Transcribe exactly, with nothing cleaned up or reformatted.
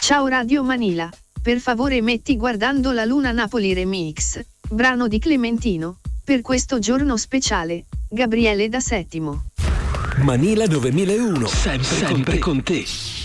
Ciao Radio Manila, per favore metti Guardando la Luna Napoli Remix, brano di Clementino, per questo giorno speciale, Gabriele da Settimo. Manila novemileuno, sempre, sempre con te. Con te.